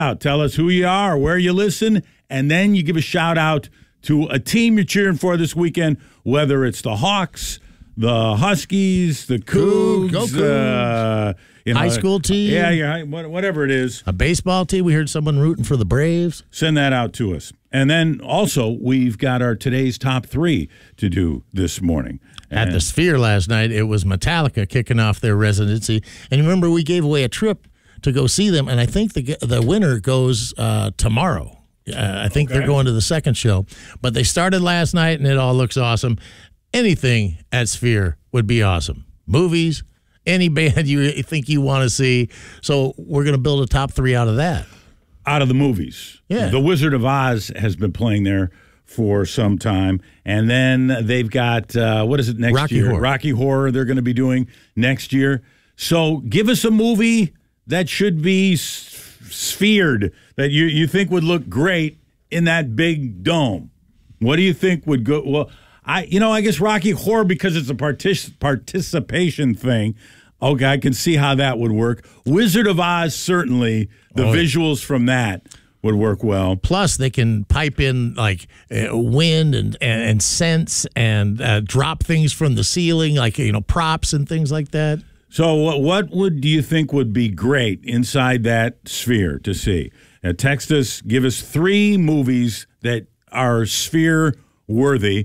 out. Tell us who you are, where you listen, and then you give a shout out to a team you're cheering for this weekend, whether it's the Hawks, the Huskies, the Cougs, high school team. Yeah, whatever it is. A baseball team. We heard someone rooting for the Braves. Send that out to us. And then also, we've got our today's top 3 to do this morning. At the Sphere last night, it was Metallica kicking off their residency. And remember, we gave away a trip to go see them, and I think the winner goes tomorrow. I think they're going to the second show. But they started last night, and it all looks awesome. Anything at Sphere would be awesome. Movies, any band you think you want to see. So we're going to build a top 3 out of that. Out of the movies. Yeah. The Wizard of Oz has been playing there for some time. And then they've got, what is it next Rocky year? Horror. Rocky Horror they're going to be doing next year. So give us a movie that should be sphered, that you think would look great in that big dome. What do you think would go? Well, I guess Rocky Horror, because it's a participation thing. Okay, I can see how that would work. Wizard of Oz, certainly, the visuals from that would work well. Plus, they can pipe in like wind and scents and drop things from the ceiling, like props and things like that. So, what do you think would be great inside that sphere to see? Text us, give us 3 movies that are sphere worthy.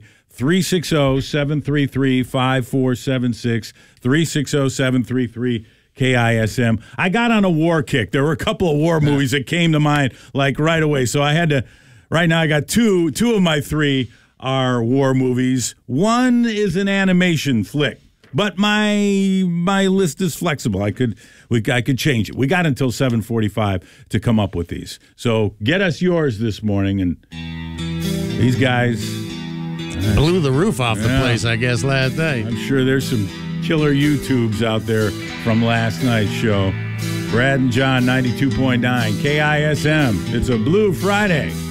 360-733-5476, 360-733-KISM. I got on a war kick. There were a couple of war movies that came to mind like right away. So I had to, right now I got two of my 3 are war movies. One is an animation flick, but my list is flexible. I could change it. We got until 7:45 to come up with these. So get us yours this morning, and these guys blew the roof off the place, I guess, last night. I'm sure there's some killer YouTubes out there from last night's show. Brad and John, 92.9 KISM. It's a Blue Friday.